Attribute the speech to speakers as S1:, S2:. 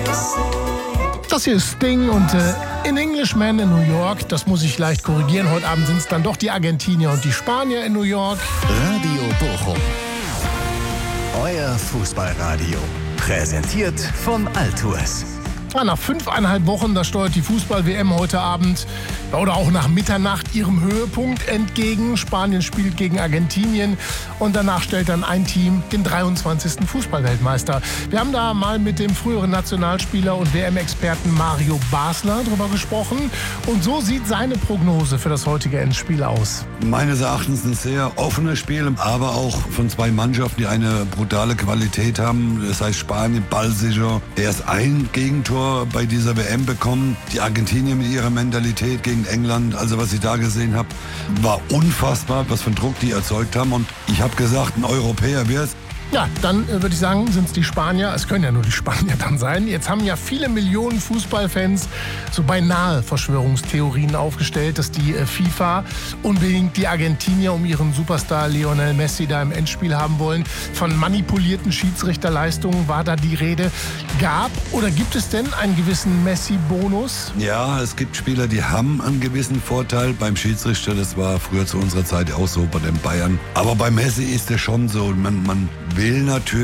S1: Das hier ist Sting und in Englishman in New York. Das muss ich leicht korrigieren. Heute Abend sind es dann doch die Argentinier und die Spanier in New York.
S2: Radio Bochum. Euer Fußballradio. Präsentiert von Altours.
S1: Nach 5,5 Wochen, da steuert die Fußball-WM heute Abend oder auch nach Mitternacht ihrem Höhepunkt entgegen. Spanien spielt gegen Argentinien und danach stellt dann ein Team den 23. Fußballweltmeister. Wir haben da mal mit dem früheren Nationalspieler und WM-Experten Mario Basler drüber gesprochen. Und so sieht seine Prognose für das heutige Endspiel aus.
S3: Meines Erachtens ein sehr offenes Spiel, aber auch von zwei Mannschaften, die eine brutale Qualität haben. Das heißt Spanien ballsicher. Erst ein Gegentor bei dieser WM bekommen. Die Argentinier mit ihrer Mentalität gegen England, also was ich da gesehen habe, war unfassbar, was für einen Druck die erzeugt haben. Und ich habe gesagt, ein Europäer wird's.
S1: Ja, dann würde ich sagen, sind es die Spanier. Es können ja nur die Spanier dann sein. Jetzt haben ja viele Millionen Fußballfans so beinahe Verschwörungstheorien aufgestellt, dass die FIFA unbedingt die Argentinier um ihren Superstar Lionel Messi da im Endspiel haben wollen. Von manipulierten Schiedsrichterleistungen war da die Rede. Gab oder gibt es denn einen gewissen Messi-Bonus?
S3: Ja, es gibt Spieler, die haben einen gewissen Vorteil beim Schiedsrichter. Das war früher zu unserer Zeit auch so bei den Bayern. Aber bei Messi ist es schon so, man will natürlich